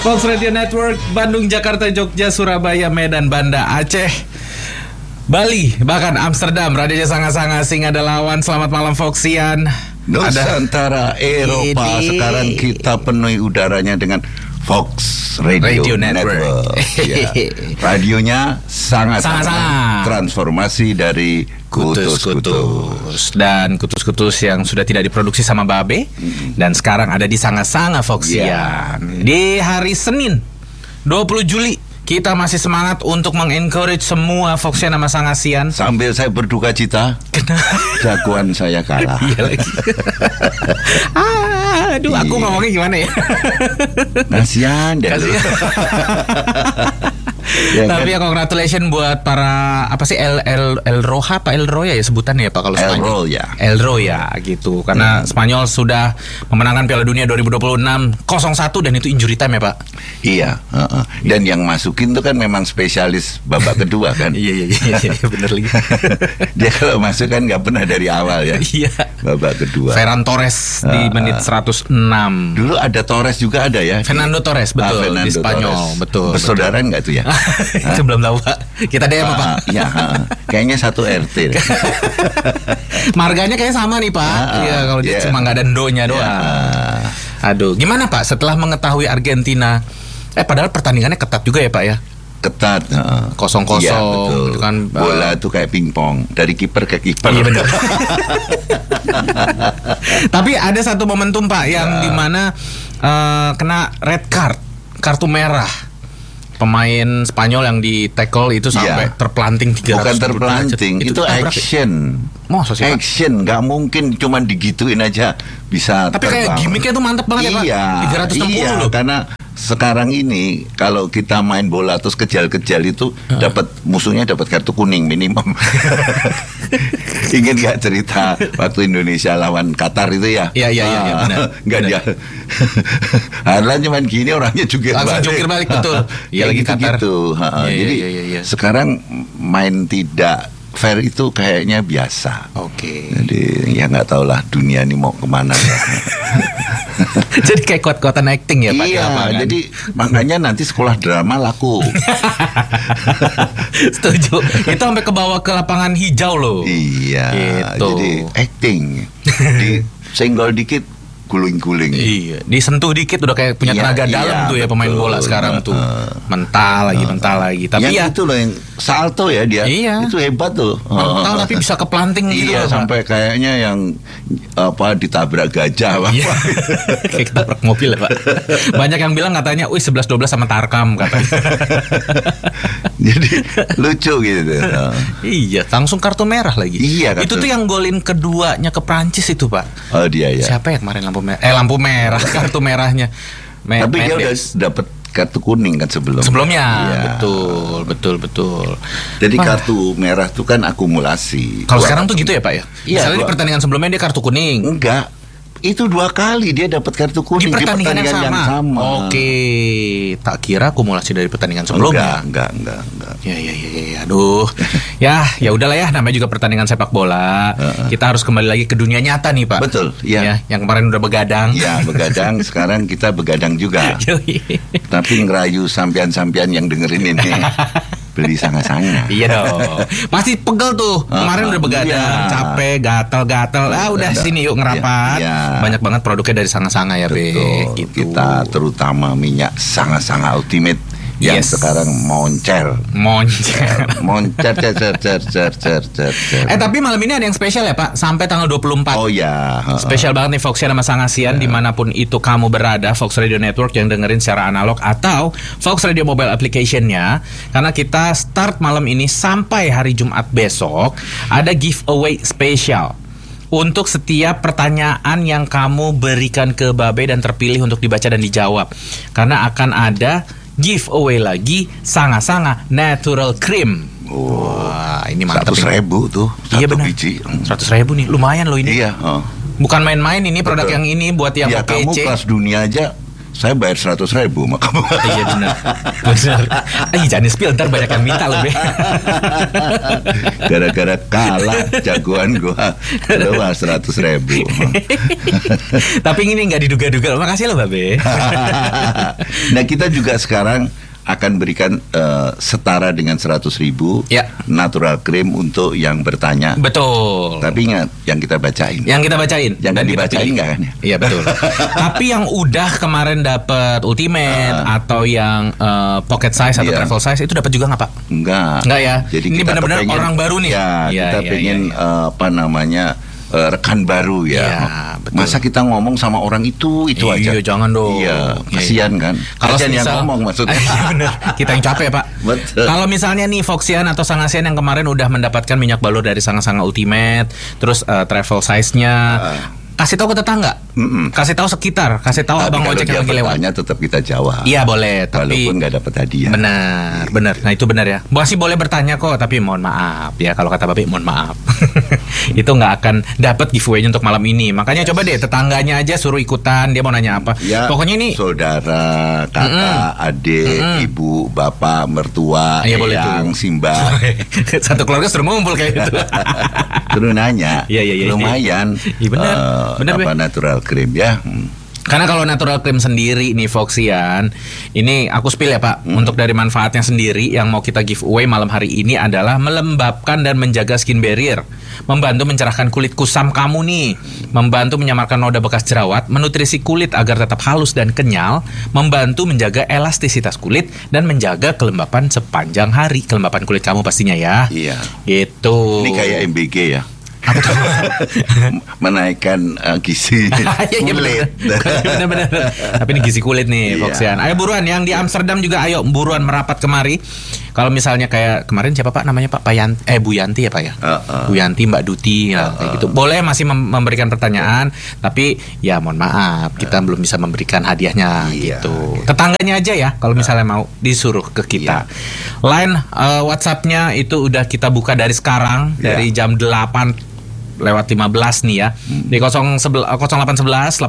Fox Radio Network, Bandung, Jakarta, Jogja, Surabaya, Medan, Banda, Aceh, Bali, bahkan Amsterdam. Radionya sangat-sangat asing ada lawan. Selamat malam Foxian. Nusantara, Eropa. Sekarang kita penuhi udaranya dengan Fox Radio Network. Ya. Radionya sangat transformasi dari kutus-kutus. Dan kutus-kutus yang sudah tidak diproduksi sama Babe dan sekarang ada di Sanga-Sanga Foxian. Di hari Senin 20 Juli kita masih semangat untuk mengencourage semua Foxian sama Sangasian. Sambil saya berduka cita, jagoan saya kalah. Iya lagi. Aduh, aku ngomongnya gimana ya? Kasihan deh lu. Ya, tapi kan? Ya congratulations buat para apa sih El Roja apa El Roya ya sebutannya ya Pak kalau Spanyol. El Roya gitu. Karena Spanyol sudah memenangkan Piala Dunia 2026 0-1 dan itu injury time ya Pak. Iya, dan yang masukin tuh kan memang spesialis babak kedua kan. Iya bener lagi. Dia kalau masuk kan nggak pernah dari awal ya. Iya. Babak kedua. Ferran Torres di menit 106. Dulu ada Torres juga ada ya. Fernando Torres betul di Spanyol Torres. Betul. Bersaudara nggak tuh ya? Itu belum tahu Pak. Kita DM Pak. Iya, kayaknya satu RT. Marganya kayaknya sama nih Pak. Iya, kalau dia cuma nggak ada endo-nya doang. Aduh, gimana Pak setelah mengetahui Argentina? Padahal pertandingannya ketat juga ya Pak ya. Ketat, 0-0 ya, gitu kan. Bola tuh kayak pingpong dari kiper ke kiper. Iya benar. Tapi ada satu momentum Pak yang dimana kena red card, kartu merah. Pemain Spanyol yang di tackle itu sampai terpelanting 300. Bukan terpelanting, itu action. Action, nggak mungkin cuma digituin aja bisa. Tapi kayak gimmicknya tuh mantep banget ya Pak. 360 loh. Karena sekarang ini kalau kita main bola terus kejal-kejal itu dapat musuhnya dapat kartu kuning minimum. Ingin nggak cerita waktu Indonesia lawan Qatar itu ya? Iya benar. Nggak dia. Harlan cuman gini orangnya langsung jungkir balik betul. Iya lagi Qatar. Gitu. Jadi sekarang main tidak fair itu kayaknya biasa. Oke. Jadi ya nggak tahu lah dunia ini mau kemana ya. Jadi kayak kuat-kuatan acting ya Pak. Iya, jadi makanya nanti sekolah drama laku. Setuju. Itu sampai ke bawah ke lapangan hijau loh. Iya. Gitu. Jadi acting. Disenggol dikit guling-guling. Iya, disentuh dikit udah kayak punya tenaga dalam tuh ya pemain bola sekarang tuh. Mental lagi. Tapi yang itu loh yang salto ya dia. Iya. Itu hebat tuh. Mental tapi bisa keplanting gitu. Iya, sampai kayaknya yang ditabrak gajah apa. Iya. Kayak ketabrak mobil ya Pak. Banyak yang bilang katanya, 11-12 sama Tarkam katanya. Jadi lucu gitu. Iya, langsung kartu merah lagi. Iya. Itu tuh yang golin keduanya ke Prancis itu Pak. Oh dia ya. Siapa ya kemarin lampu merah kartu merahnya. Tapi dia udah dapat kartu kuning kan sebelumnya. Iya. Betul. Jadi kartu merah tuh kan akumulasi. Kalau sekarang tuh gitu ya Pak ya? Iya, misalnya di pertandingan sebelumnya dia kartu kuning. Enggak. Itu 2 kali dia dapat kartu kuning di pertandingan yang sama. Oke, tak kira akumulasi dari pertandingan sebelumnya. Enggak. Ya, aduh. ya udahlah ya, namanya juga pertandingan sepak bola. Kita harus kembali lagi ke dunia nyata nih Pak. Betul, ya. Yang kemarin udah begadang. Iya, begadang. Sekarang kita begadang juga. Tapi ngerayu sampian-sampian yang dengerin ini. Beli Sanga-Sanga. Gitu. Iya dong. Pasti pegel tuh. Kemarin udah begadang, capek, gatel-gatel. Udah sini yuk ngerapat. Banyak banget produknya dari Sanga-Sanga ya, Be. Gitu. Kita terutama minyak Sanga-Sanga Ultimate yang sekarang moncer. Tapi malam ini ada yang spesial ya Pak, sampai tanggal 24. Oh ya. Spesial banget nih Foxian sama Sangasian dimanapun itu kamu berada, Fox Radio Network yang dengerin secara analog atau Fox Radio Mobile Application-nya. Karena kita start malam ini sampai hari Jumat besok ada giveaway spesial. Untuk setiap pertanyaan yang kamu berikan ke Babe dan terpilih untuk dibaca dan dijawab. Karena akan ada giveaway lagi Sanga-Sanga Natural Cream. Wah, ini mantap. 100.000 tuh satu biji. 100.000 nih, lumayan loh ini. Iya. Bukan main-main ini produk yang ini buat yang ya, kamu kelas dunia aja saya bayar 100.000 sama kamu. Iya benar. Jangan spill, ntar banyak yang minta loh, Be. Gara-gara kalah jagoan gua, lu 100.000. Tapi ini nggak diduga-duga. Makasih loh, Babe. Nah, kita juga sekarang akan berikan setara dengan 100.000 ya, natural cream untuk yang bertanya. Betul. Tapi ingat, yang kita bacain. Yang kita bacain. Jangan dibacain nggak kan ya? Iya betul. Tapi yang udah kemarin dapat ultimate atau yang pocket size atau travel size itu dapat juga nggak, Pak? Enggak ya. Jadi ini benar-benar orang baru nih. Ya, kita pengen apa namanya, rekan baru ya. Masa kita ngomong sama orang itu aja. Iya, jangan dong. Iya, kasihan kan. Kalau yang ngomong maksudnya. Iya benar. Kita yang capek, Pak. Betul. Kalau misalnya nih Foxian atau Sangasian yang kemarin udah mendapatkan minyak balur dari Sanga-Sanga Ultimate, terus travel size-nya, kasih tahu ke tetangga, kasih tahu sekitar, kasih tahu abang ojek yang lagi lewat. Tetap kita jawab. Iya boleh, tapi walaupun nggak dapat hadiah. Benar. Nah itu benar ya. Masih boleh bertanya kok, tapi mohon maaf ya, kalau kata Bapak mohon maaf. Itu nggak akan dapat giveaway-nya untuk malam ini. Makanya coba deh tetangganya aja suruh ikutan, dia mau nanya apa. Ya, pokoknya ini saudara, kakak, adik, ibu, bapak, mertua, eyang, simbah. Satu keluarga suruh ngumpul kayak gitu. Terus nanya. Iya. Lumayan. Iya benar. Apa natural cream ya? Karena kalau natural cream sendiri nih Foxian, ini aku spill ya Pak, untuk dari manfaatnya sendiri yang mau kita giveaway malam hari ini adalah melembabkan dan menjaga skin barrier, membantu mencerahkan kulit kusam kamu nih, membantu menyamarkan noda bekas jerawat, menutrisi kulit agar tetap halus dan kenyal, membantu menjaga elastisitas kulit dan menjaga kelembapan sepanjang hari, kelembapan kulit kamu pastinya ya. Iya. Gitu. Ini kayak MBG ya. Menaikkan gizi kulit. Benar. Tapi ini gizi kulit nih, Foxian. Ayo buruan yang di Amsterdam juga, ayo buruan merapat kemari. Kalau misalnya kayak kemarin siapa Pak namanya Pak Bu Yanti ya Pak ya. Bu Yanti, Mbak Duti kayak gitu. Boleh masih memberikan pertanyaan, tapi ya mohon maaf kita belum bisa memberikan hadiahnya gitu. Tetangganya aja ya kalau misalnya mau disuruh ke kita. Line WhatsApp-nya itu udah kita buka dari sekarang dari jam 8 lewat 15 nih ya. Di 0811 8121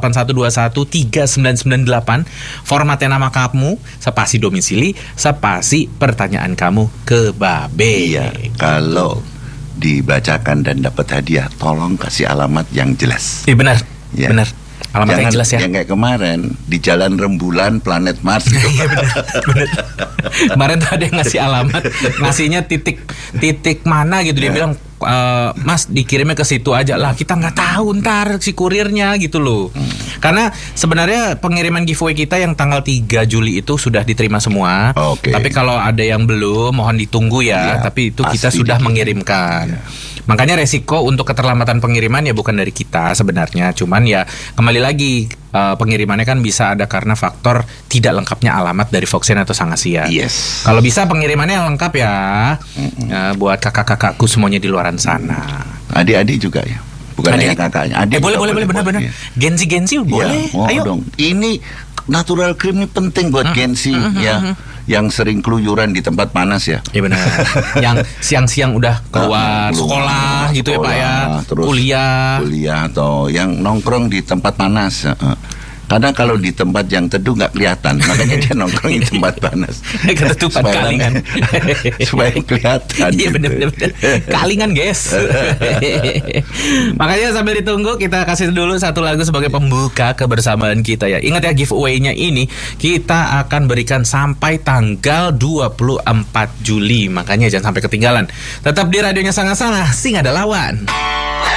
3998. Formatnya nama kamu, spasi domisili, spasi pertanyaan kamu ke Babe. Iya. Kalau dibacakan dan dapat hadiah, tolong kasih alamat yang jelas. Iya benar. Ya. Benar. Alamat yang jelas ya. Yang kayak kemarin di Jalan Rembulan Planet Mars gitu. Iya benar. Kemarin tuh ada yang ngasih alamat, ngasihnya titik mana gitu, dia bilang Mas dikirimnya ke situ aja lah, kita nggak tahu ntar si kurirnya gitu loh. Karena sebenarnya pengiriman giveaway kita yang tanggal 3 Juli itu sudah diterima semua. Tapi kalau ada yang belum, mohon ditunggu ya. Tapi itu kita sudah mengirimkan. Makanya resiko untuk keterlambatan pengiriman ya bukan dari kita sebenarnya, cuman ya kembali lagi pengirimannya kan bisa ada karena faktor tidak lengkapnya alamat dari Foxian atau Sangasian. Kalau bisa pengirimannya lengkap ya, buat kakak-kakakku semuanya di luaran sana. Adik-adik juga ya. Bukan hanya kakaknya. Adik boleh benar. Genzi boleh. Ayo dong. Ini natural cream ini penting buat Genzi ya. Yang sering keluyuran di tempat panas ya. Iya benar. Yang siang-siang udah keluar sekolah gitu ya Pak ya. Terus kuliah atau yang nongkrong di tempat panas. Karena kalau di tempat yang teduh nggak kelihatan, makanya dia nongkrong di tempat panas. Ketutupan kalingan. Supaya kelihatan. Iya benar. Kalingan guys. Makanya sambil ditunggu kita kasih dulu satu lagu sebagai pembuka kebersamaan kita ya. Ingat ya, giveaway-nya ini kita akan berikan sampai tanggal 24 Juli. Makanya jangan sampai ketinggalan. Tetap di radionya Sanga-Sanga, Sing ada lawan.